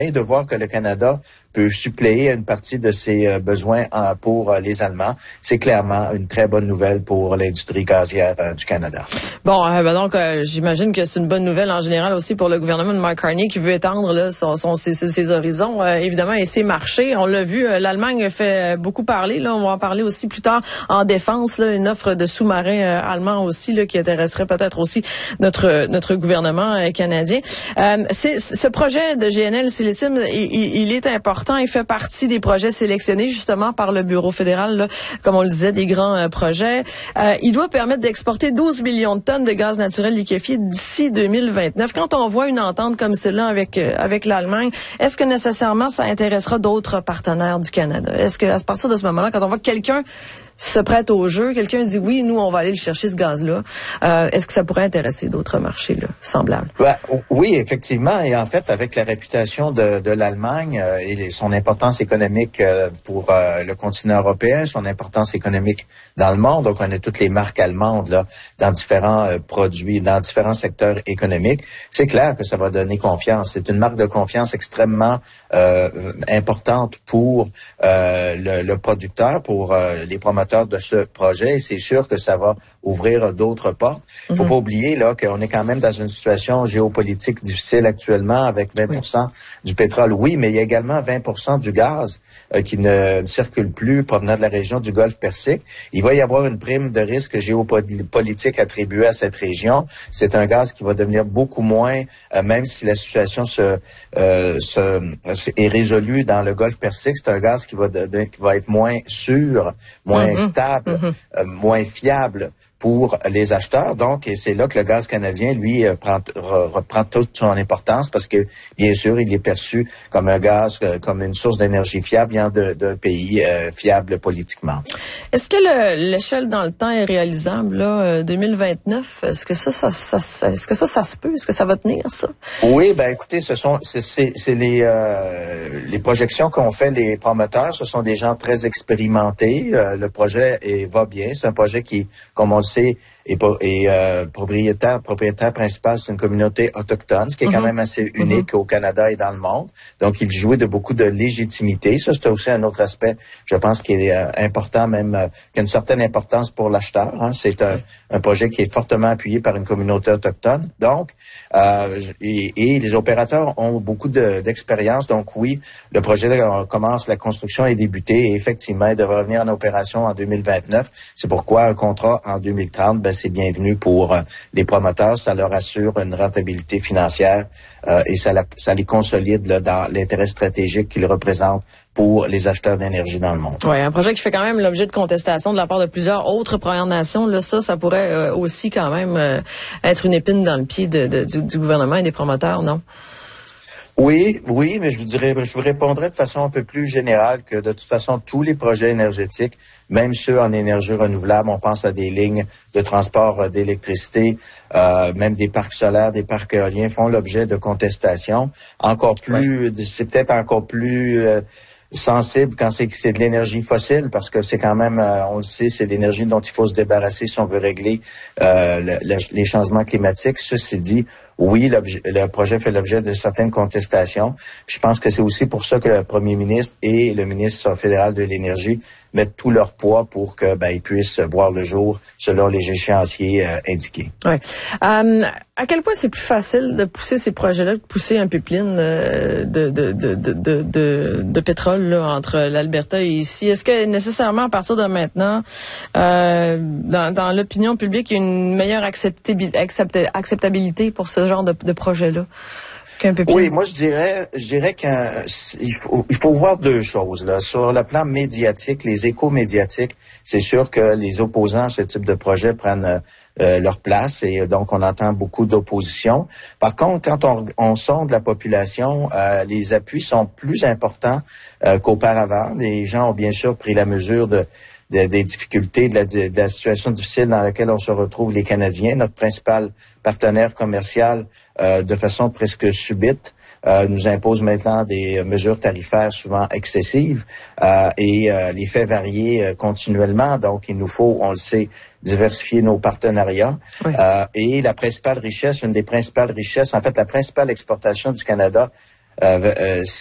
de voir que le Canada peut suppléer une partie de ses besoins pour les Allemands. C'est clairement une très bonne nouvelle pour l'industrie gazière du Canada. Bon, donc j'imagine que c'est une bonne nouvelle en général aussi pour le gouvernement de Mark Carney qui veut étendre là, ses horizons, évidemment, et ses marchés. On l'a vu, l'Allemagne fait beaucoup parler. Là, on va en parler aussi plus tard en défense. Là, une offre de sous-marins allemands aussi là, qui intéresserait peut-être aussi notre gouvernement canadien. Ce projet de GNL Silesium, il est important. Il fait partie des projets sélectionnés justement par le Bureau fédéral, là, comme on le disait, des grands projets. Il doit permettre d'exporter 12 millions de tonnes de gaz naturel liquéfié d'ici 2029. Quand on voit une entente comme celle-là avec l'Allemagne, est-ce que nécessairement ça intéressera d'autres partenaires du Canada? Est-ce que à partir de ce moment-là, quand on voit que quelqu'un se prête au jeu, quelqu'un dit oui, nous on va aller le chercher ce gaz-là, est-ce que ça pourrait intéresser d'autres marchés là, semblables? Oui, effectivement, et en fait avec la réputation de l'Allemagne et son importance économique pour le continent européen, son importance économique dans le monde, donc on a toutes les marques allemandes là dans différents produits, dans différents secteurs économiques, c'est clair que ça va donner confiance. C'est une marque de confiance extrêmement importante pour le producteur, pour les promoteurs de ce projet, et c'est sûr que ça va ouvrir d'autres portes. Il faut pas oublier là qu'on est quand même dans une situation géopolitique difficile actuellement avec 20% du pétrole. Oui, mais il y a également 20% du gaz qui ne circule plus provenant de la région du Golfe Persique. Il va y avoir une prime de risque géopolitique attribuée à cette région. C'est un gaz qui va devenir beaucoup moins, même si la situation est résolue dans le Golfe Persique, c'est un gaz qui va être moins sûr, moins stable, moins fiable pour les acheteurs. Donc, et c'est là que le gaz canadien, lui, reprend toute son importance parce que, bien sûr, il est perçu comme un gaz, comme une source d'énergie fiable venant d'un pays fiable politiquement. Est-ce que l'échelle dans le temps est réalisable, là, 2029? Est-ce que ça se peut? Est-ce que ça va tenir, ça? Oui, ben écoutez, c'est les projections qu'ont fait les promoteurs. Ce sont des gens très expérimentés. Le projet va bien. C'est un projet qui, comme on le sait, est propriétaire principal, c'est une communauté autochtone, ce qui est quand même assez unique au Canada et dans le monde. Donc, il jouit de beaucoup de légitimité. Ça, c'est aussi un autre aspect, je pense, qui est important, même qui a une certaine importance pour l'acheteur. Hein. C'est un projet qui est fortement appuyé par une communauté autochtone. Donc, et les opérateurs ont beaucoup d'expérience. Donc, oui, le projet commence, la construction est débutée et effectivement, il devrait revenir en opération en 2029. C'est pourquoi un contrat en 2030, c'est bienvenu pour les promoteurs. Ça leur assure une rentabilité financière et ça les consolide là, dans l'intérêt stratégique qu'ils représentent pour les acheteurs d'énergie dans le monde. Oui, un projet qui fait quand même l'objet de contestation de la part de plusieurs autres Premières Nations. Là, ça pourrait aussi quand même être une épine dans le pied du gouvernement et des promoteurs, non? Oui, mais je vous répondrai de façon un peu plus générale que de toute façon, tous les projets énergétiques, même ceux en énergie renouvelable, on pense à des lignes de transport d'électricité, même des parcs solaires, des parcs éoliens, font l'objet de contestations. C'est peut-être encore plus sensible quand c'est de l'énergie fossile, parce que c'est quand même, on le sait, c'est l'énergie dont il faut se débarrasser si on veut régler les changements climatiques. Ceci dit, oui, le projet fait l'objet de certaines contestations. Puis je pense que c'est aussi pour ça que le premier ministre et le ministre fédéral de l'Énergie mettent tout leur poids pour que ils puissent voir le jour selon les échéanciers indiqués. Ouais. À quel point c'est plus facile de pousser ces projets-là, de pousser un pipeline de pétrole là, entre l'Alberta et ici? Est-ce que nécessairement à partir de maintenant, dans l'opinion publique, il y a une meilleure acceptabilité pour ce genre de projet-là? Oui, moi je dirais qu'il faut voir deux choses là. Sur le plan médiatique, les échos médiatiques, c'est sûr que les opposants à ce type de projet prennent leur place et donc on entend beaucoup d'opposition. Par contre, quand on sonde la population, les appuis sont plus importants qu'auparavant. Les gens ont bien sûr pris la mesure des difficultés, de la situation difficile dans laquelle on se retrouve les Canadiens. Notre principal partenaire commercial, de façon presque subite, nous impose maintenant des mesures tarifaires souvent excessives et les fait varier continuellement. Donc, il nous faut, on le sait, diversifier nos partenariats. Oui. Et la principale richesse, une des principales richesses, en fait, la principale exportation du Canada euh,